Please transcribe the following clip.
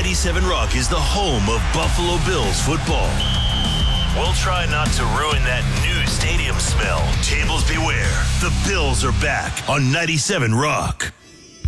97 Rock is the home of Buffalo Bills football. We'll try not to ruin that new stadium smell. Tables beware. The Bills are back on 97 Rock.